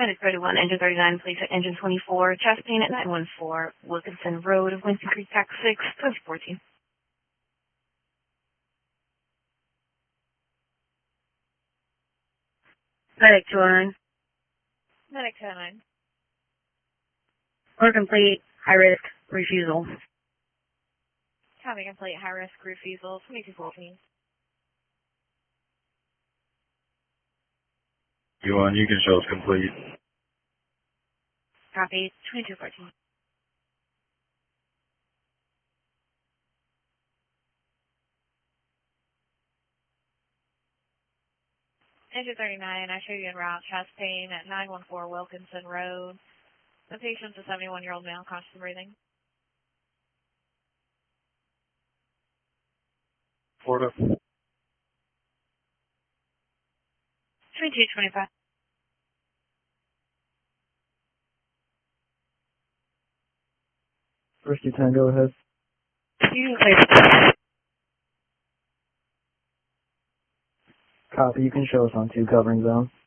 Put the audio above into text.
Medic 31, Engine 39, police at Engine 24, chest pain at 914, Wilkinson Road, Winston Creek, Tax 6, 2014. Medic 209. Medic 209. Order complete, high risk, refusal. Copy complete, high risk refusal, 2214. U1, you can show us complete. Copy, 2214. Engine 39, I show you en route, chest pain at 914 Wilkinson Road. The patient's a 71-year-old male, conscious breathing. Florida. 2225. First Lieutenant, go ahead. You can clear. Copy, you can show us on 2 covering zone.